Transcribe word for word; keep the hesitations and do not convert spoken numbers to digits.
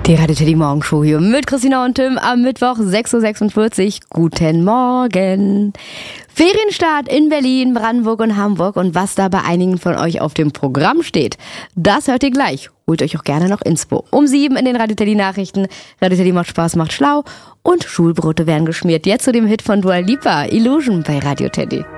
Die Radio Teddy Morgenshow hier mit Christina und Tim am Mittwoch sechs Uhr sechsundvierzig. Guten Morgen. Ferienstart in Berlin, Brandenburg und Hamburg und was da bei einigen von euch auf dem Programm steht, das hört ihr gleich. Holt euch auch gerne noch Inspo. Um sieben in den Radio Teddy Nachrichten. Radio Teddy macht Spaß, macht schlau und Schulbrote werden geschmiert. Jetzt zu dem Hit von Dua Lipa, Illusion bei Radio Teddy.